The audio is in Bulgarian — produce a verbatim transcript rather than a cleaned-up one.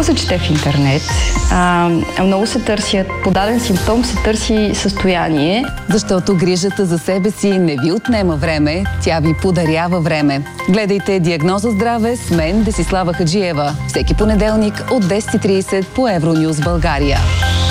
се чете в интернет, а, много се търсят, по даден симптом се търси състояние. Защото грижата за себе си не ви отнема време, тя ви подарява време. Гледайте Диагноза здраве с мен, Десислава Хаджиева. Всеки понеделник от десет и тридесет по Евронюз България.